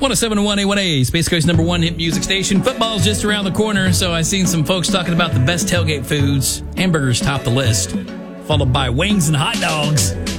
107.1 A1A, Space Coast number one hit music station. Football's just around the corner, so I seen some folks talking about the best tailgate foods. Hamburgers top the list, followed by wings and hot dogs.